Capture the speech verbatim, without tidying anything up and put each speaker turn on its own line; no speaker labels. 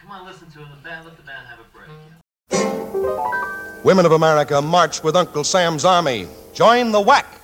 Come on, listen to him. The band, let the band have a break.
Women of America, march with Uncle Sam's army. Join the W A C.